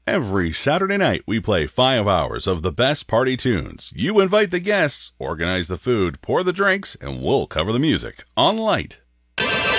Every Saturday night, we play 5 hours of the best party tunes. You invite the guests, organize the food, pour the drinks, and we'll cover the music on Light